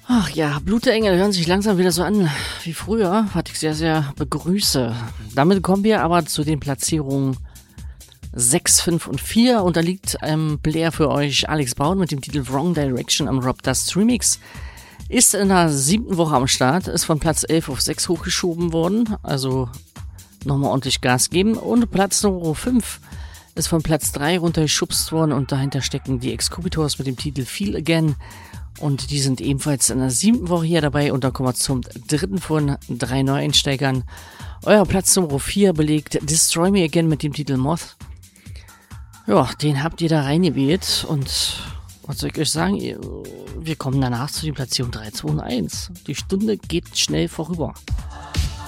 Ach ja, Blutengel hören sich langsam wieder so an wie früher, was ich sehr, sehr begrüße. Damit kommen wir aber zu den Platzierungen 6, 5 und 4 und da liegt ein Player für euch Alex Braun mit dem Titel Wrong Direction am Rob Dust Remix. Ist in der 7. Woche am Start, ist von Platz 11 auf 6 hochgeschoben worden, also nochmal ordentlich Gas geben. Und Platz Nummer 5 ist von Platz 3 runtergeschubst worden und dahinter stecken die Excubitors mit dem Titel Feel Again. Und die sind ebenfalls in der 7. Woche hier dabei und da kommen wir zum 3. von 3 Neueinsteigern. Euer Platz Nummer 4 belegt Destroy Me Again mit dem Titel Moth. Ja, den habt ihr da reingewählt und was soll ich euch sagen, wir kommen danach zu den Platzierungen 3, 2 und 1. Die Stunde geht schnell vorüber.